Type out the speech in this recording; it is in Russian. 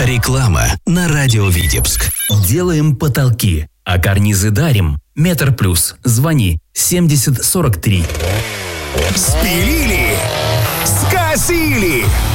Реклама на радио Витебск. Делаем потолки, а карнизы дарим. Метр плюс. Звони 70 43. Спилили, скосили.